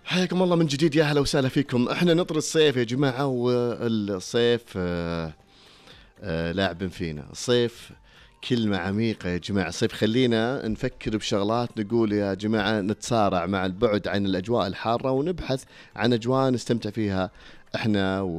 حياكم الله من جديد، يا هلا وسهلا فيكم. احنا نطر الصيف يا جماعة، والصيف لاعب فينا. الصيف كلمة عميقة يا جماعة. الصيف خلينا نفكر بشغلات، نقول يا جماعة نتسارع مع البعد عن الأجواء الحارة ونبحث عن أجواء نستمتع فيها احنا